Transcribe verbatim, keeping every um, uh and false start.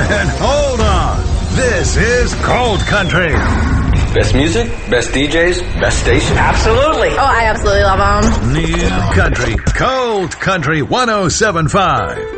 And hold on. This is Cold Country. Best music, best D Js, best station. Absolutely. Oh, I absolutely love them. New Country. Cold Country one oh seven point five.